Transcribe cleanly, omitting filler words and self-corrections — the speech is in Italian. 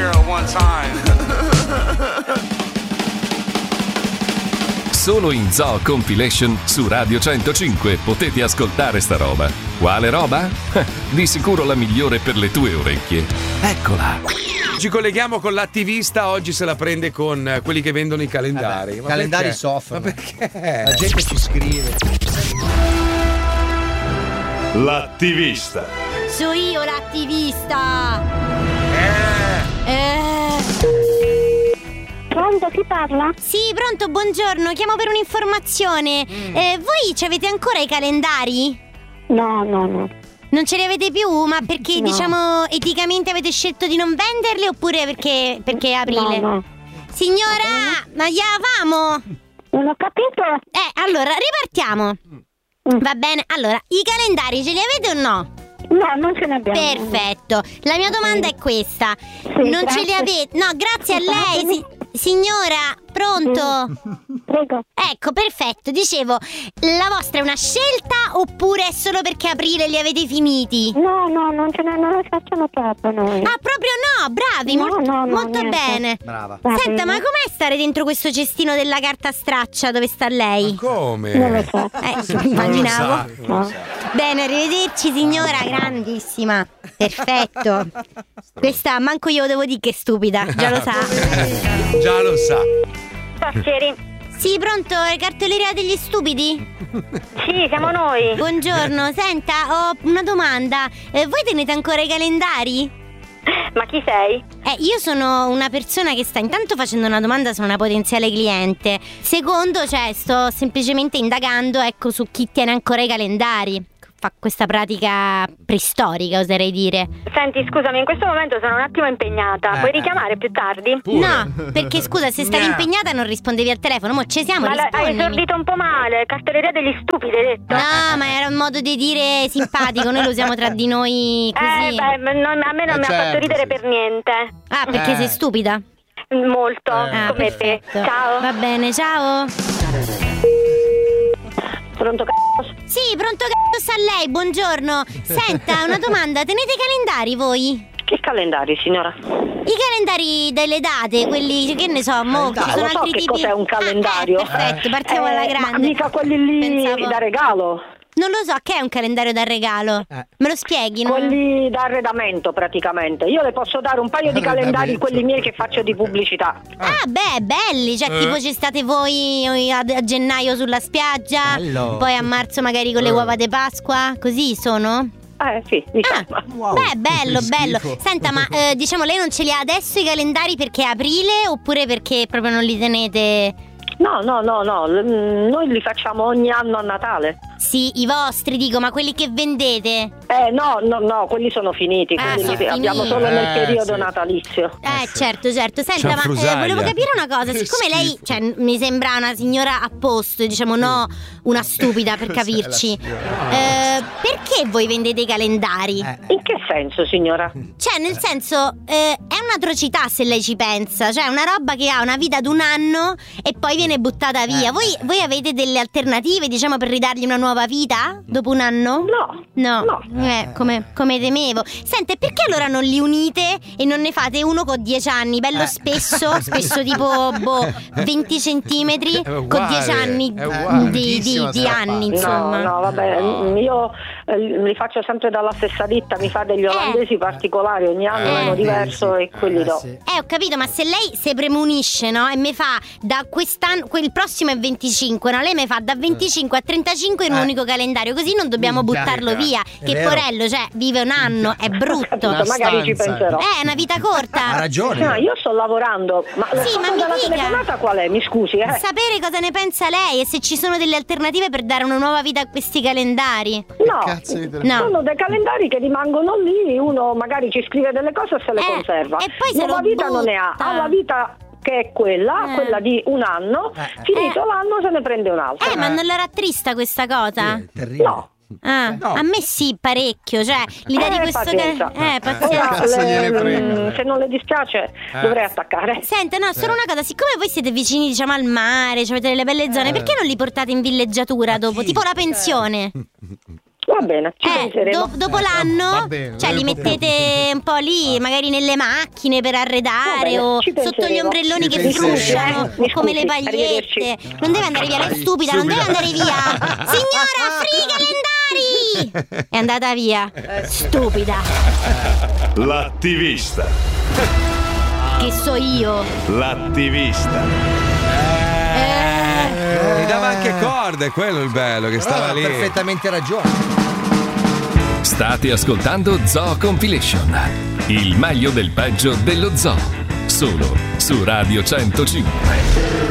girl one time. Solo in Zoo Compilation su Radio 105 potete ascoltare sta roba. Quale roba? Di sicuro la migliore per le tue orecchie. Eccola. Ci colleghiamo con l'attivista, oggi se la prende con quelli che vendono i calendari. Ma calendari perché? soffrono. Ma perché? La gente ci scrive. L'attivista. So io l'attivista. Pronto, chi parla? Sì, pronto, buongiorno, chiamo per un'informazione. Voi ci avete ancora i calendari? No. Non ce li avete più? Ma perché, diciamo, eticamente avete scelto di non venderli oppure perché è aprile? No. Signora, ma avamo? Non ho capito. Allora, ripartiamo. Va bene, allora, i calendari ce li avete o no? No, non ce ne abbiamo. Perfetto, la mia domanda è questa. Non grazie. ce li avete? No, grazie a lei, signora, pronto? Prego. Ecco, perfetto, dicevo, la vostra è una scelta oppure è solo perché aprile li avete finiti? No, non lo facciamo troppo noi. Ah, proprio no, bravi, molto niente. bene. Brava. Senta, ma com'è stare dentro questo cestino della carta straccia dove sta lei? Come? Non lo so. Immaginavo. No. Bene, arrivederci signora, grandissima. Perfetto. Questa manco io devo dire che è stupida, già lo sa. Già lo sa. Pastieri. Sì, pronto, cartoleria degli stupidi? Sì, siamo noi. Buongiorno, senta, ho una domanda. Voi tenete ancora i calendari? Ma chi sei? Io sono una persona che sta intanto facendo una domanda su una potenziale cliente. Secondo, sto semplicemente indagando, su chi tiene ancora i calendari. Fa questa pratica preistorica, oserei dire. Senti, scusami, in questo momento sono un attimo impegnata. Puoi richiamare più tardi? Pure. No, perché scusa, se stavi impegnata non rispondevi al telefono. Mo' ci siamo, Ma hai rispondimi. esordito un po' male. Cartoleria degli stupidi, hai detto? No, ma era un modo di dire simpatico. Noi lo usiamo tra di noi così. a me non mi ha fatto ridere per niente. Ah, perché sei stupida? Molto, Ah, come te. perfetto. Ciao. Va bene, ciao. Pronto, Sì, pronto a lei, buongiorno. Senta, una domanda, tenete i calendari voi? Che calendari, signora? I calendari delle date, quelli, che ne so, mo, ci sono lo so altri che tipi. cos'è un calendario. Perfetto, partiamo alla grande. Ma mica quelli lì Pensavo- da regalo. Non lo so, che è un calendario da regalo? Me lo spieghi? No? Quelli da arredamento praticamente. Io le posso dare un paio di calendari, quelli miei che faccio di pubblicità. Ah, beh, belli, cioè tipo ci state voi a gennaio sulla spiaggia, Bello. poi a marzo magari con le uova di Pasqua, così sono? Sì, diciamo. Wow. Beh, bello, Che bello. schifo. Senta, ma diciamo lei non ce li ha adesso i calendari perché è aprile oppure perché proprio non li tenete? No, noi li facciamo ogni anno a Natale. Sì, i vostri dico, ma quelli che vendete? No, quelli sono finiti, quelli sono li abbiamo finiti. solo nel periodo sì. natalizio. Certo. Senta, C'è un ma frusaia. volevo capire una cosa. Siccome lei, mi sembra una signora a posto, diciamo no una stupida per capirci. Perché voi vendete i calendari? In che senso, signora? Cioè, nel senso, è un'atrocità se lei ci pensa. Cioè, una roba che ha una vita di un anno e poi viene buttata via. Voi avete delle alternative, diciamo, per ridargli una nuova vita dopo un anno? No. Come temevo. Senta, e perché allora non li unite e non ne fate uno con 10 anni? Bello spesso tipo 20 centimetri con 10 anni è uguale. di anni, insomma. No, vabbè, io li faccio sempre dalla stessa ditta, mi fa degli olandesi particolari, ogni anno uno diverso e quelli do. Sì. Ho capito, ma se lei si premunisce, no? E mi fa da quest'anno, il prossimo è 25, no? Lei mi fa da 25 a 35 in un unico calendario, così non dobbiamo buttarlo via. Che vero. porello, cioè, vive un anno, è brutto. Magari ci penserò. È una vita corta. Ha ragione. No, io sto lavorando, ma lo Sì, scopo ma mi della dica. telefonata qual è? Mi scusi, Sapere cosa ne pensa lei e se ci sono delle alternative per dare una nuova vita a questi calendari. No, Cazzo di No. sono dei calendari che rimangono lì, uno magari ci scrive delle cose e se le conserva. e poi se nuova lo vita non ne ha la vita che è quella di un anno, finito l'anno se ne prende un altro. Ma non la rattrista questa cosa? Terribile. No. A me sì, parecchio. Cioè, l'idea di questo pazienza. pazienza. Cazzo gliene frega. Se non le dispiace dovrei attaccare. Senta, no, solo una cosa, siccome voi siete vicini, diciamo, al mare, cioè avete delle belle zone, perché non li portate in villeggiatura dopo? Tipo la pensione. Va bene, ci penseremo. Dopo l'anno, va bene, cioè li mettete un po' lì, magari nelle macchine per arredare bene, o ci sotto gli penseremo. ombrelloni Ci che penseremo. frusciano, Mi come le scusi, pagliette. arrivederci. Non deve andare via, lei è stupida, non deve andare via. Signora, free calendari! È andata via. Stupida. L'attivista. Che so io. L'attivista. Mi dava anche corde, quello è il bello, che stava Ha lì. perfettamente ragione. State ascoltando Zoo Compilation, il meglio del peggio dello zoo, solo su Radio 105.